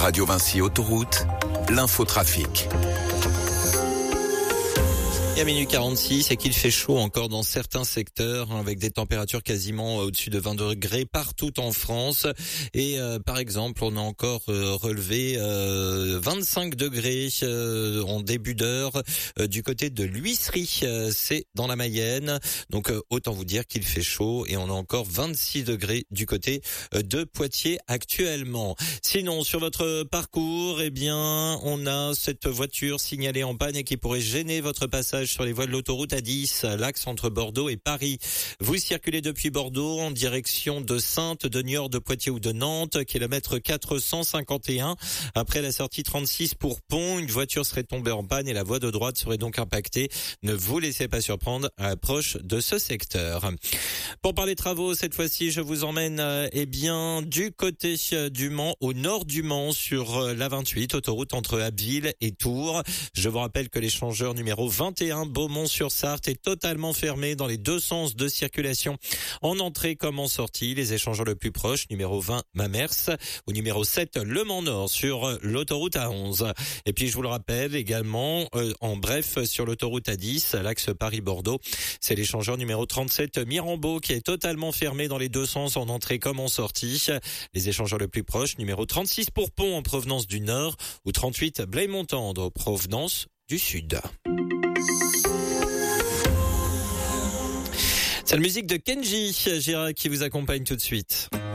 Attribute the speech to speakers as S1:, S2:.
S1: Radio Vinci Autoroute, l'infotrafic.
S2: Et à minuit 46, et qu'il fait chaud encore dans certains secteurs, avec des températures quasiment au-dessus de 20 degrés partout en France. Et par exemple, on a encore relevé 25 degrés en début d'heure du côté de l'Huisserie, c'est dans la Mayenne. Donc autant vous dire qu'il fait chaud, et on a encore 26 degrés du côté de Poitiers actuellement. Sinon, sur votre parcours, eh bien, on a cette voiture signalée en panne et qui pourrait gêner votre passage sur les voies de l'autoroute A10, l'axe entre Bordeaux et Paris. Vous circulez depuis Bordeaux en direction de Saintes, de Niort, de Poitiers ou de Nantes, kilomètre 451. Après la sortie 36 pour Pont, une voiture serait tombée en panne et la voie de droite serait donc impactée. Ne vous laissez pas surprendre à l'approche de ce secteur. Pour parler travaux, cette fois-ci, je vous emmène du côté du Mans, au nord du Mans, sur la 28, autoroute entre Abbeville et Tours. Je vous rappelle que l'échangeur numéro 21 Beaumont-sur-Sarthe est totalement fermé dans les deux sens de circulation, en entrée comme en sortie. Les échangeurs le plus proche, numéro 20 Mamers ou numéro 7 Le Mans Nord sur l'autoroute A11. Et puis je vous le rappelle également, en bref, sur l'autoroute A10, l'axe Paris-Bordeaux, c'est l'échangeur numéro 37 Mirambeau qui est totalement fermé dans les deux sens, en entrée comme en sortie. Les échangeurs le plus proche, numéro 36 pour Pont en provenance du nord ou 38 Blaye-Montendre en provenance du sud. C'est la musique de Kenji Girac qui vous accompagne tout de suite.